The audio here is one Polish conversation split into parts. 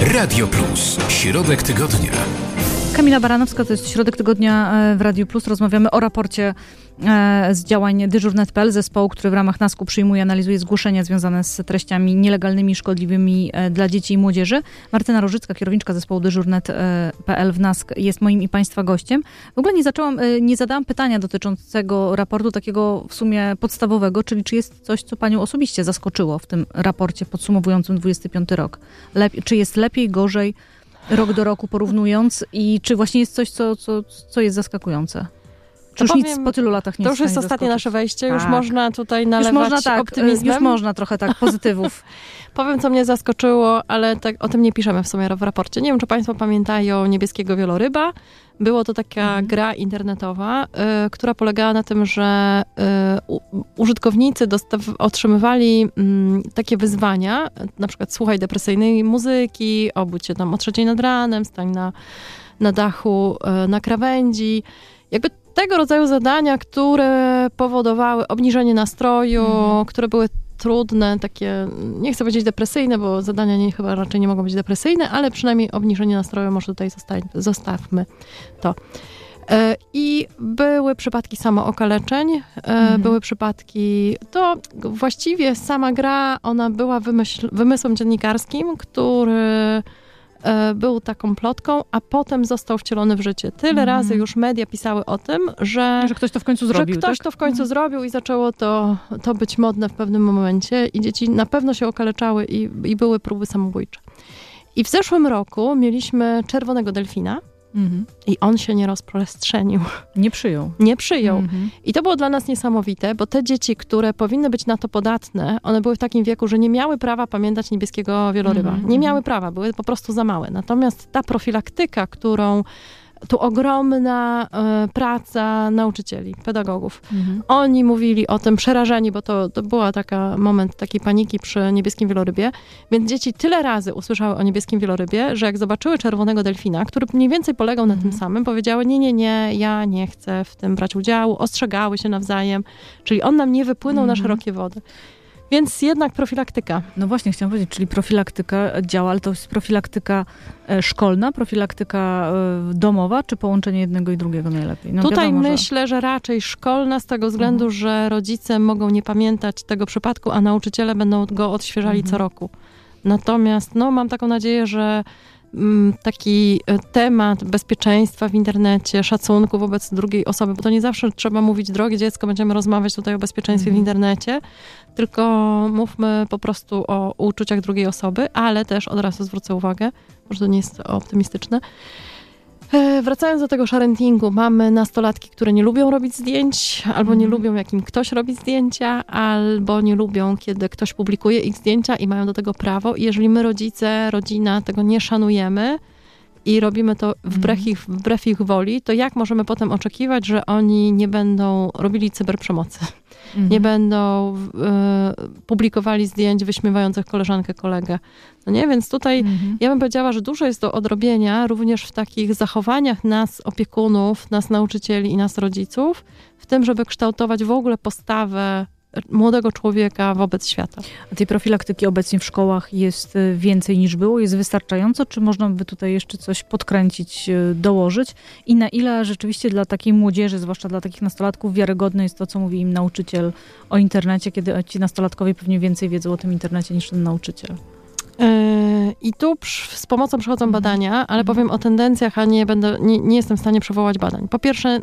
Radio Plus. Środek tygodnia. Kamila Baranowska, to jest Środek Tygodnia w Radiu Plus. Rozmawiamy o raporcie z działań Dyżur.net.pl, zespołu, który w ramach NASK-u przyjmuje, analizuje zgłoszenia związane z treściami nielegalnymi, szkodliwymi dla dzieci i młodzieży. Martyna Rożycka, kierowniczka zespołu Dyżur.net.pl w NASK, jest moim i Państwa gościem. W ogóle nie zadałam pytania dotyczącego raportu takiego w sumie podstawowego, czyli czy jest coś, co Panią osobiście zaskoczyło w tym raporcie podsumowującym 25 rok? Czy jest lepiej, gorzej? Rok do roku porównując i czy właśnie jest coś, co jest zaskakujące? Czy już nic po tylu latach nie jest. To już jest ostatnie nasze wejście, już można tutaj nalewać optymizmem. Już można trochę pozytywów. Powiem, co mnie zaskoczyło, ale o tym nie piszemy w sumie w raporcie. Nie wiem, czy Państwo pamiętają Niebieskiego Wieloryba. Było to taka gra internetowa, która polegała na tym, że użytkownicy otrzymywali takie wyzwania, na przykład słuchaj depresyjnej muzyki, obudź się tam o 3:00 nad ranem, stań na dachu, na krawędzi. Jakby tego rodzaju zadania, które powodowały obniżenie nastroju, które były trudne, takie, nie chcę powiedzieć depresyjne, bo zadania chyba raczej nie mogą być depresyjne, ale przynajmniej obniżenie nastroju może tutaj zostawmy to. I były przypadki samookaleczeń, były przypadki, to właściwie sama gra, ona była wymysłem dziennikarskim, który był taką plotką, a potem został wcielony w życie. Tyle razy już media pisały o tym, że ktoś to w końcu zrobił. To w końcu zrobił i zaczęło to być modne w pewnym momencie i dzieci na pewno się okaleczały i były próby samobójcze. I w zeszłym roku mieliśmy czerwonego delfina, i on się nie rozprzestrzenił. Nie przyjął. I to było dla nas niesamowite, bo te dzieci, które powinny być na to podatne, one były w takim wieku, że nie miały prawa pamiętać Niebieskiego Wieloryba. Nie miały prawa, były po prostu za małe. Natomiast ta profilaktyka, którą tu ogromna praca nauczycieli, pedagogów. Oni mówili o tym przerażeni, bo to była moment takiej paniki przy Niebieskim Wielorybie, więc dzieci tyle razy usłyszały o Niebieskim Wielorybie, że jak zobaczyły czerwonego delfina, który mniej więcej polegał na tym samym, powiedziały nie, ja nie chcę w tym brać udziału, ostrzegały się nawzajem, czyli on nam nie wypłynął na szerokie wody. Więc jednak profilaktyka. No właśnie, chciałam powiedzieć, czyli profilaktyka działa, ale to jest profilaktyka szkolna, profilaktyka domowa, czy połączenie jednego i drugiego najlepiej? No tutaj wiadomo, myślę, że raczej szkolna z tego względu, że rodzice mogą nie pamiętać tego przypadku, a nauczyciele będą go odświeżali co roku. Natomiast mam taką nadzieję, że taki temat bezpieczeństwa w internecie, szacunku wobec drugiej osoby, bo to nie zawsze trzeba mówić, drogie dziecko, będziemy rozmawiać tutaj o bezpieczeństwie w internecie, tylko mówmy po prostu o uczuciach drugiej osoby, ale też od razu zwrócę uwagę, może to nie jest optymistyczne. Wracając do tego sharentingu, mamy nastolatki, które nie lubią robić zdjęć, albo nie lubią, jak im ktoś robi zdjęcia, albo nie lubią, kiedy ktoś publikuje ich zdjęcia i mają do tego prawo. I jeżeli my, rodzice, rodzina, tego nie szanujemy i robimy to wbrew ich woli, to jak możemy potem oczekiwać, że oni nie będą robili cyberprzemocy? Nie będą publikowali zdjęć wyśmiewających koleżankę, kolegę. No nie? Więc tutaj ja bym powiedziała, że dużo jest do odrobienia również w takich zachowaniach nas, opiekunów, nas, nauczycieli i nas, rodziców, w tym, żeby kształtować w ogóle postawę młodego człowieka wobec świata. A tej profilaktyki obecnie w szkołach jest więcej niż było? Jest wystarczająco? Czy można by tutaj jeszcze coś podkręcić, dołożyć? I na ile rzeczywiście dla takiej młodzieży, zwłaszcza dla takich nastolatków, wiarygodne jest to, co mówi im nauczyciel o internecie, kiedy ci nastolatkowie pewnie więcej wiedzą o tym internecie niż ten nauczyciel? I tu z pomocą przychodzą badania, ale powiem o tendencjach, a nie jestem w stanie przywołać badań. Po pierwsze,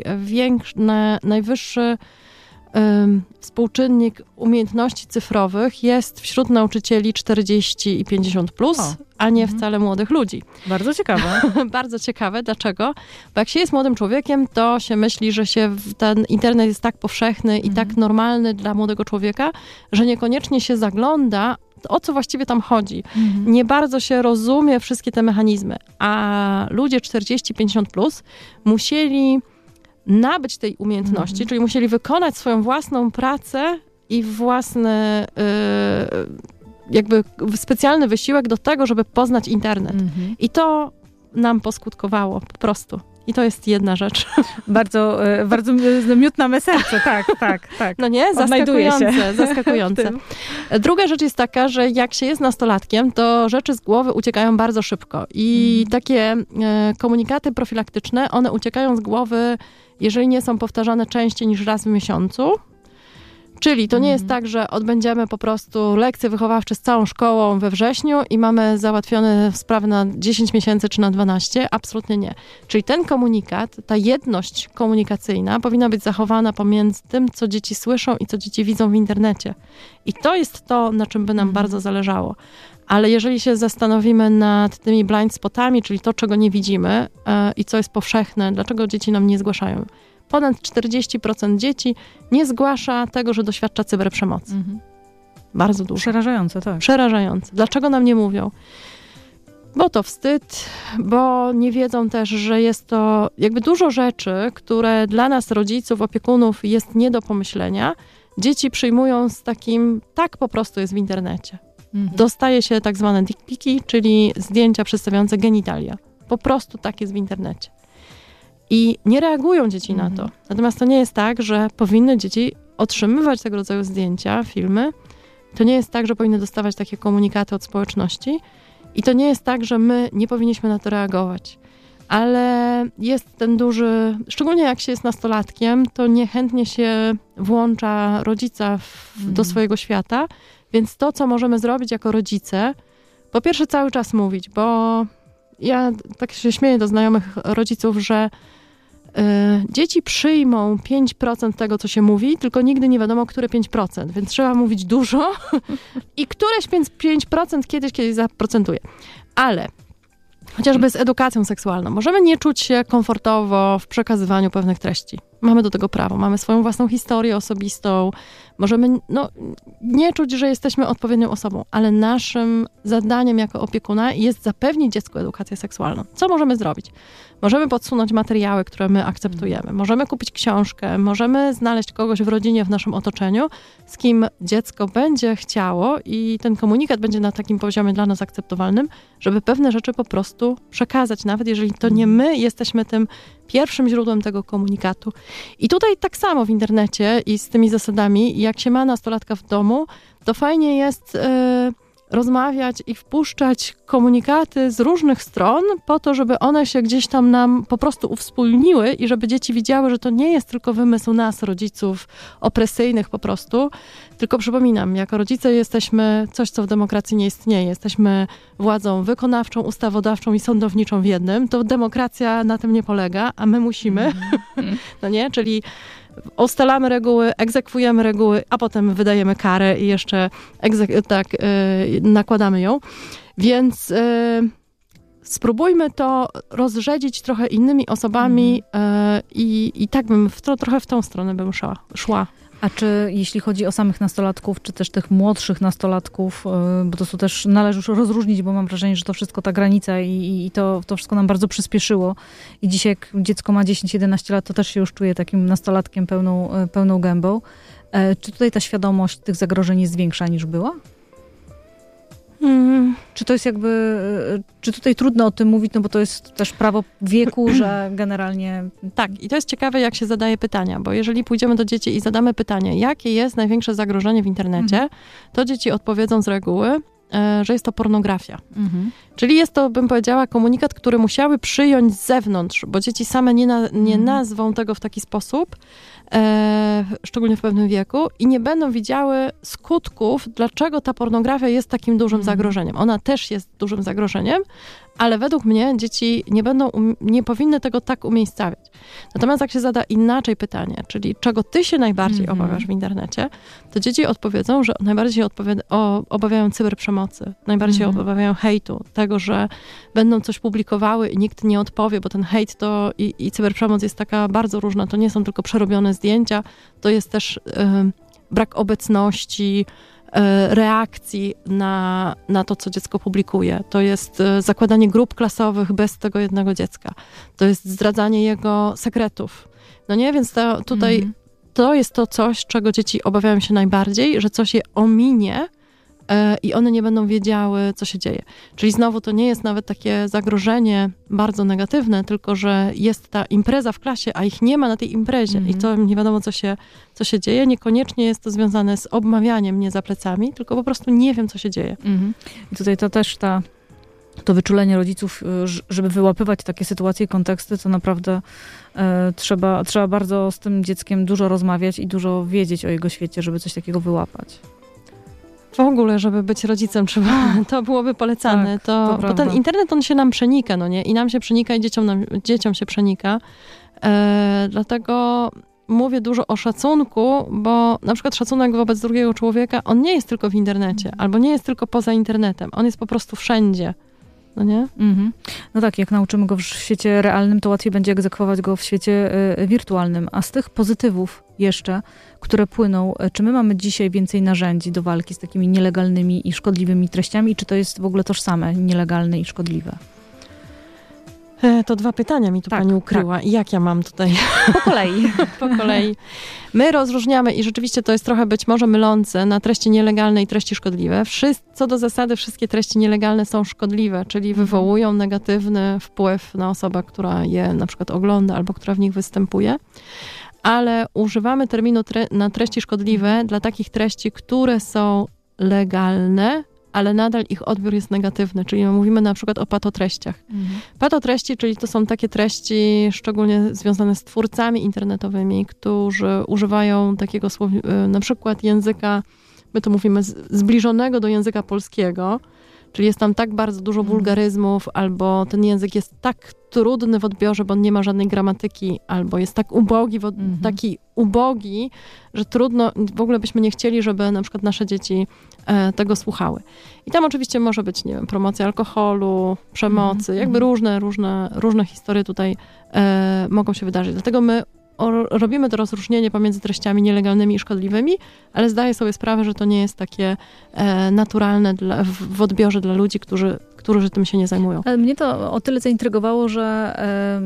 najwyższy współczynnik umiejętności cyfrowych jest wśród nauczycieli 40 i 50 plus, a nie wcale młodych ludzi. Bardzo ciekawe. Bardzo ciekawe. Dlaczego? Bo jak się jest młodym człowiekiem, to się myśli, że ten internet jest tak powszechny i tak normalny dla młodego człowieka, że niekoniecznie się zagląda, o co właściwie tam chodzi. Nie bardzo się rozumie wszystkie te mechanizmy. A ludzie 40-50 plus musieli nabyć tej umiejętności, czyli musieli wykonać swoją własną pracę i własny jakby specjalny wysiłek do tego, żeby poznać internet. I to nam poskutkowało po prostu. I to jest jedna rzecz. Bardzo miód na me serce, tak. No nie? Zaskakujące. Druga rzecz jest taka, że jak się jest nastolatkiem, to rzeczy z głowy uciekają bardzo szybko. I takie komunikaty profilaktyczne, one uciekają z głowy, jeżeli nie są powtarzane częściej niż raz w miesiącu. Czyli to nie jest tak, że odbędziemy po prostu lekcje wychowawcze z całą szkołą we wrześniu i mamy załatwione sprawy na 10 miesięcy czy na 12. Absolutnie nie. Czyli ten komunikat, ta jedność komunikacyjna powinna być zachowana pomiędzy tym, co dzieci słyszą i co dzieci widzą w internecie. I to jest to, na czym by nam bardzo zależało. Ale jeżeli się zastanowimy nad tymi blind spotami, czyli to, czego nie widzimy i co jest powszechne, dlaczego dzieci nam nie zgłaszają. Ponad 40% dzieci nie zgłasza tego, że doświadcza cyberprzemocy. Bardzo dużo. Przerażające, tak. Przerażające. Dlaczego nam nie mówią? Bo to wstyd, bo nie wiedzą też, że jest to jakby dużo rzeczy, które dla nas, rodziców, opiekunów jest nie do pomyślenia. Dzieci przyjmują z takim, tak po prostu jest w internecie. Dostaje się tak zwane dick piki, czyli zdjęcia przedstawiające genitalia. Po prostu tak jest w internecie. I nie reagują dzieci na to. Natomiast to nie jest tak, że powinny dzieci otrzymywać tego rodzaju zdjęcia, filmy. To nie jest tak, że powinny dostawać takie komunikaty od społeczności. I to nie jest tak, że my nie powinniśmy na to reagować. Ale jest ten duży, szczególnie jak się jest nastolatkiem, to niechętnie się włącza rodzica do swojego świata. Więc to, co możemy zrobić jako rodzice, po pierwsze cały czas mówić, bo ja tak się śmieję do znajomych rodziców, że dzieci przyjmą 5% tego, co się mówi, tylko nigdy nie wiadomo, które 5%, więc trzeba mówić dużo i któreś 5% kiedyś zaprocentuje. Ale chociażby z edukacją seksualną. Możemy nie czuć się komfortowo w przekazywaniu pewnych treści. Mamy do tego prawo. Mamy swoją własną historię osobistą. Możemy nie czuć, że jesteśmy odpowiednią osobą, ale naszym zadaniem jako opiekuna jest zapewnić dziecku edukację seksualną. Co możemy zrobić? Możemy podsunąć materiały, które my akceptujemy. Możemy kupić książkę. Możemy znaleźć kogoś w rodzinie, w naszym otoczeniu, z kim dziecko będzie chciało i ten komunikat będzie na takim poziomie dla nas akceptowalnym, żeby pewne rzeczy po prostu przekazać, nawet jeżeli to nie my jesteśmy tym pierwszym źródłem tego komunikatu. I tutaj tak samo w internecie i z tymi zasadami, jak się ma nastolatka w domu, to fajnie jest rozmawiać i wpuszczać komunikaty z różnych stron po to, żeby one się gdzieś tam nam po prostu uwspólniły i żeby dzieci widziały, że to nie jest tylko wymysł nas, rodziców opresyjnych po prostu, tylko przypominam, jako rodzice jesteśmy coś, co w demokracji nie istnieje. Jesteśmy władzą wykonawczą, ustawodawczą i sądowniczą w jednym. To demokracja na tym nie polega, a my musimy, no nie? Czyli ustalamy reguły, egzekwujemy reguły, a potem wydajemy karę i jeszcze nakładamy ją. Więc spróbujmy to rozrzedzić trochę innymi osobami i tak bym trochę w tą stronę bym szła. A czy jeśli chodzi o samych nastolatków, czy też tych młodszych nastolatków, bo to też należy już rozróżnić, bo mam wrażenie, że to wszystko ta granica i to wszystko nam bardzo przyspieszyło. I dzisiaj jak dziecko ma 10-11 lat, to też się już czuje takim nastolatkiem pełną gębą. Czy tutaj ta świadomość tych zagrożeń jest większa niż była? Czy to jest czy tutaj trudno o tym mówić, no bo to jest też prawo wieku, że generalnie... Tak, i to jest ciekawe, jak się zadaje pytania, bo jeżeli pójdziemy do dzieci i zadamy pytanie, jakie jest największe zagrożenie w internecie, to dzieci odpowiedzą z reguły, że jest to pornografia. Czyli jest to, bym powiedziała, komunikat, który musiały przyjąć z zewnątrz, bo dzieci same nie nazwą tego w taki sposób, szczególnie w pewnym wieku, i nie będą widziały skutków, dlaczego ta pornografia jest takim dużym zagrożeniem. Ona też jest dużym zagrożeniem, ale według mnie dzieci nie powinny tego tak umiejscawiać. Natomiast jak się zada inaczej pytanie, czyli czego ty się najbardziej obawiasz w internecie, to dzieci odpowiedzą, że najbardziej się obawiają cyberprzemocy, najbardziej się obawiają hejtu, tego, że będą coś publikowały i nikt nie odpowie, bo ten hejt to i cyberprzemoc jest taka bardzo różna. To nie są tylko przerobione zdjęcia, to jest też brak obecności, reakcji na to, co dziecko publikuje. To jest zakładanie grup klasowych bez tego jednego dziecka. To jest zdradzanie jego sekretów. No nie, więc tutaj to jest to coś, czego dzieci obawiają się najbardziej, że coś je ominie, i one nie będą wiedziały, co się dzieje. Czyli znowu to nie jest nawet takie zagrożenie bardzo negatywne, tylko że jest ta impreza w klasie, a ich nie ma na tej imprezie i to nie wiadomo, co się dzieje. Niekoniecznie jest to związane z obmawianiem mnie za plecami, tylko po prostu nie wiem, co się dzieje. I tutaj to też to wyczulenie rodziców, żeby wyłapywać takie sytuacje i konteksty, to naprawdę trzeba bardzo z tym dzieckiem dużo rozmawiać i dużo wiedzieć o jego świecie, żeby coś takiego wyłapać. W ogóle, żeby być rodzicem, to byłoby polecane. Tak, bo ten internet, on się nam przenika, no nie? I nam się przenika, i dzieciom się przenika. Dlatego mówię dużo o szacunku, bo na przykład szacunek wobec drugiego człowieka, on nie jest tylko w internecie, albo nie jest tylko poza internetem. On jest po prostu wszędzie. No nie? No tak, jak nauczymy go w świecie realnym, to łatwiej będzie egzekwować go w świecie wirtualnym. A z tych pozytywów jeszcze, które płyną, czy my mamy dzisiaj więcej narzędzi do walki z takimi nielegalnymi i szkodliwymi treściami, i czy to jest w ogóle tożsame, nielegalne i szkodliwe? To 2 pytania mi tu pani ukryła. I jak ja mam tutaj? Po kolei. Po kolei. My rozróżniamy, i rzeczywiście to jest trochę być może mylące, na treści nielegalne i treści szkodliwe. Co do zasady, wszystkie treści nielegalne są szkodliwe, czyli wywołują negatywny wpływ na osobę, która je na przykład ogląda albo która w nich występuje. Ale używamy terminu na treści szkodliwe dla takich treści, które są legalne, ale nadal ich odbiór jest negatywny, czyli mówimy na przykład o patotreściach. Patotreści, czyli to są takie treści szczególnie związane z twórcami internetowymi, którzy używają takiego na przykład języka, my to mówimy zbliżonego do języka polskiego, czyli jest tam tak bardzo dużo wulgaryzmów, albo ten język jest tak trudny w odbiorze, bo on nie ma żadnej gramatyki, albo jest tak ubogi, taki ubogi, że trudno, w ogóle byśmy nie chcieli, żeby na przykład nasze dzieci tego słuchały. I tam oczywiście może być, nie wiem, promocja alkoholu, przemocy, jakby różne historie tutaj mogą się wydarzyć. Dlatego my robimy to rozróżnienie pomiędzy treściami nielegalnymi i szkodliwymi, ale zdaję sobie sprawę, że to nie jest takie naturalne w odbiorze dla ludzi, którzy tym się nie zajmują. Ale mnie to o tyle zaintrygowało, że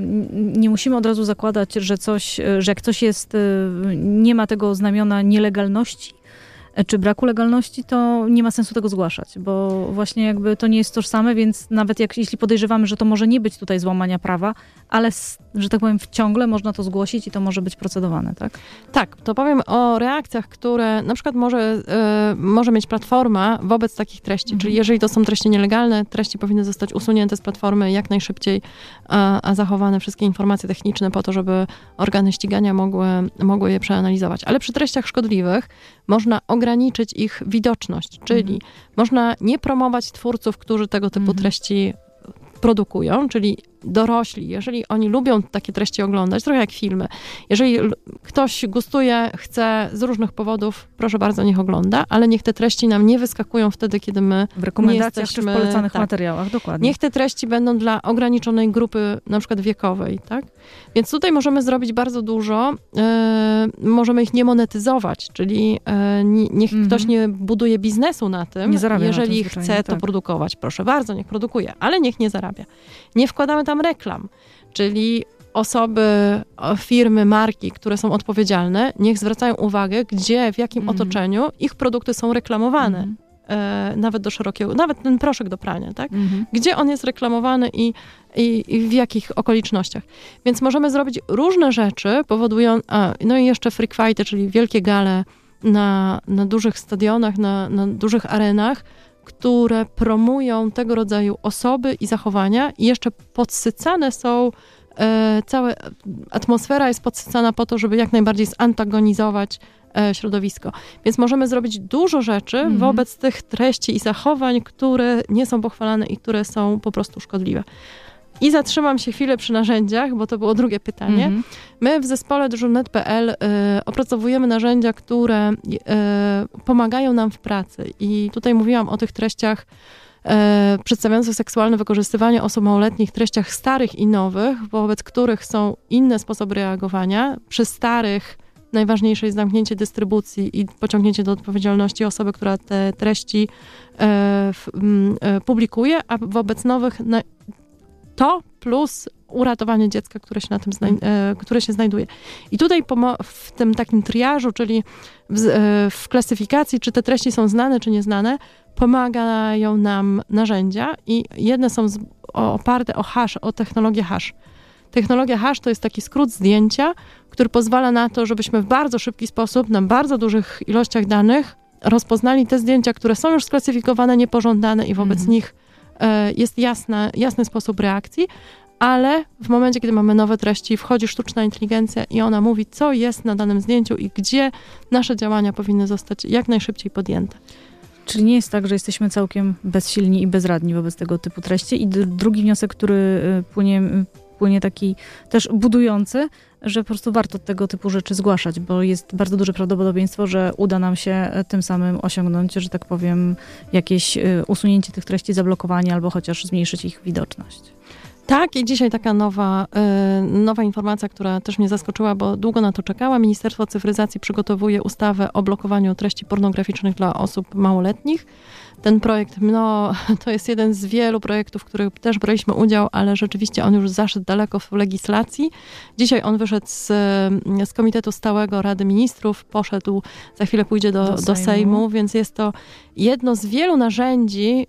nie musimy od razu zakładać, że jak coś jest, nie ma tego znamiona nielegalności, czy braku legalności, to nie ma sensu tego zgłaszać, bo właśnie jakby to nie jest tożsame, więc nawet jeśli podejrzewamy, że to może nie być tutaj złamania prawa, ale, że tak powiem, ciągle można to zgłosić i to może być procedowane, tak? Tak, to powiem o reakcjach, które na przykład może mieć platforma wobec takich treści, czyli jeżeli to są treści nielegalne, treści powinny zostać usunięte z platformy jak najszybciej, a zachowane wszystkie informacje techniczne po to, żeby organy ścigania mogły je przeanalizować. Ale przy treściach szkodliwych można ograniczyć ich widoczność, czyli można nie promować twórców, którzy tego typu treści produkują, czyli dorośli, jeżeli oni lubią takie treści oglądać, trochę jak filmy. Jeżeli ktoś gustuje, chce z różnych powodów, proszę bardzo, niech ogląda, ale niech te treści nam nie wyskakują wtedy, kiedy my w rekomendacjach czy w polecanych materiałach, dokładnie. Niech te treści będą dla ograniczonej grupy, na przykład wiekowej, tak? Więc tutaj możemy zrobić bardzo dużo, możemy ich nie monetyzować, czyli niech ktoś nie buduje biznesu na tym, jeżeli chce to produkować. Proszę bardzo, niech produkuje, ale niech nie zarabia. Nie wkładamy tam reklam, czyli osoby, firmy, marki, które są odpowiedzialne, niech zwracają uwagę, gdzie, w jakim otoczeniu ich produkty są reklamowane. Nawet do szerokiego, nawet ten proszek do prania, tak? Gdzie on jest reklamowany i w jakich okolicznościach. Więc możemy zrobić różne rzeczy, powodują, no i jeszcze freak fighty, czyli wielkie gale na dużych stadionach, na dużych arenach, które promują tego rodzaju osoby i zachowania i jeszcze podsycane są, cała atmosfera jest podsycana po to, żeby jak najbardziej zantagonizować środowisko. Więc możemy zrobić dużo rzeczy wobec tych treści i zachowań, które nie są pochwalane i które są po prostu szkodliwe. I zatrzymam się chwilę przy narzędziach, bo to było drugie pytanie. My w zespole dyżurnet.pl opracowujemy narzędzia, które pomagają nam w pracy. I tutaj mówiłam o tych treściach przedstawiających seksualne wykorzystywanie osób małoletnich, treściach starych i nowych, wobec których są inne sposoby reagowania. Przy starych najważniejsze jest zamknięcie dystrybucji i pociągnięcie do odpowiedzialności osoby, która te treści publikuje, a wobec nowych to plus uratowanie dziecka, które się na tym które się znajduje. I tutaj w tym takim triażu, czyli w klasyfikacji, czy te treści są znane, czy nieznane, pomagają nam narzędzia i jedne są oparte o hash, o technologię hash. Technologia hash to jest taki skrót zdjęcia, który pozwala na to, żebyśmy w bardzo szybki sposób, na bardzo dużych ilościach danych rozpoznali te zdjęcia, które są już sklasyfikowane, niepożądane i wobec nich jest jasny sposób reakcji, ale w momencie, kiedy mamy nowe treści, wchodzi sztuczna inteligencja i ona mówi, co jest na danym zdjęciu i gdzie nasze działania powinny zostać jak najszybciej podjęte. Czyli nie jest tak, że jesteśmy całkiem bezsilni i bezradni wobec tego typu treści. I drugi wniosek, który płynie taki też budujący, że po prostu warto tego typu rzeczy zgłaszać, bo jest bardzo duże prawdopodobieństwo, że uda nam się tym samym osiągnąć, że tak powiem, jakieś usunięcie tych treści, zablokowanie albo chociaż zmniejszyć ich widoczność. Tak, i dzisiaj taka nowa informacja, która też mnie zaskoczyła, bo długo na to czekała. Ministerstwo Cyfryzacji przygotowuje ustawę o blokowaniu treści pornograficznych dla osób małoletnich. Ten projekt, to jest jeden z wielu projektów, w których też braliśmy udział, ale rzeczywiście on już zaszedł daleko w legislacji. Dzisiaj on wyszedł z Komitetu Stałego Rady Ministrów, poszedł, za chwilę pójdzie do Sejmu, więc jest to jedno z wielu narzędzi,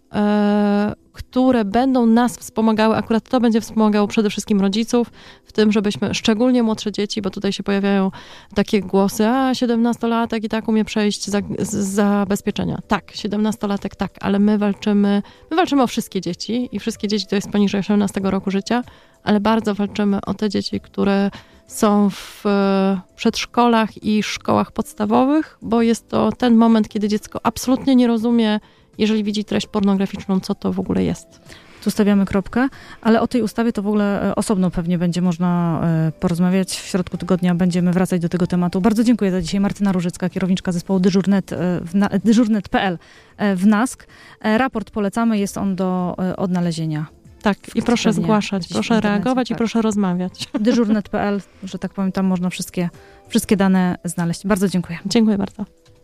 które będą nas wspomagały, akurat to będzie wspomagało przede wszystkim rodziców, w tym, żebyśmy, szczególnie młodsze dzieci, bo tutaj się pojawiają takie głosy, 17-latek i tak umie przejść z zabezpieczenia. Tak, 17-latek tak, ale my walczymy o wszystkie dzieci i wszystkie dzieci to jest poniżej 18 roku życia, ale bardzo walczymy o te dzieci, które są w przedszkolach i szkołach podstawowych, bo jest to ten moment, kiedy dziecko absolutnie nie rozumie, jeżeli widzi treść pornograficzną, co to w ogóle jest. Tu stawiamy kropkę, ale o tej ustawie to w ogóle osobno pewnie będzie można porozmawiać. W środku tygodnia będziemy wracać do tego tematu. Bardzo dziękuję za dzisiaj. Martyna Różycka, kierowniczka zespołu dyżurnet.pl w NASK. Raport polecamy, jest on do odnalezienia. Tak, i proszę zgłaszać, proszę reagować tak. I proszę rozmawiać. Dyżurnet.pl, że tak powiem, tam można wszystkie dane znaleźć. Bardzo dziękuję. Dziękuję bardzo.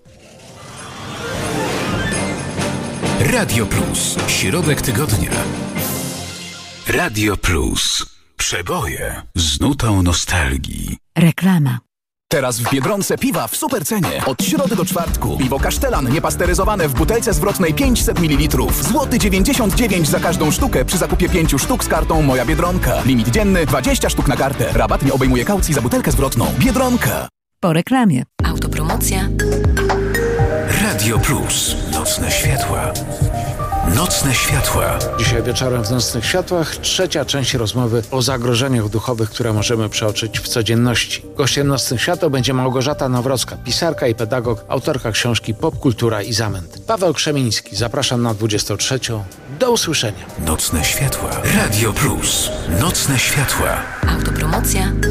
Radio Plus. Środek tygodnia. Radio Plus. Przeboje z nutą nostalgii. Reklama. Teraz w Biedronce piwa w supercenie. Od środy do czwartku. Piwo Kasztelan niepasteryzowane w butelce zwrotnej 500 ml. Złoty 99 za każdą sztukę przy zakupie 5 sztuk z kartą Moja Biedronka. Limit dzienny 20 sztuk na kartę. Rabat nie obejmuje kaucji za butelkę zwrotną. Biedronka. Po reklamie. Autopromocja. Radio Plus. Nocne światła. Nocne światła. Dzisiaj wieczorem w Nocnych Światłach trzecia część rozmowy o zagrożeniach duchowych, które możemy przeoczyć w codzienności. Gościem Nocnych Światła będzie Małgorzata Nowrocka, pisarka i pedagog, autorka książki Popkultura i Zamęt. Paweł Krzemiński, zapraszam na 23. Do usłyszenia. Nocne światła. Radio Plus. Nocne światła. Autopromocja.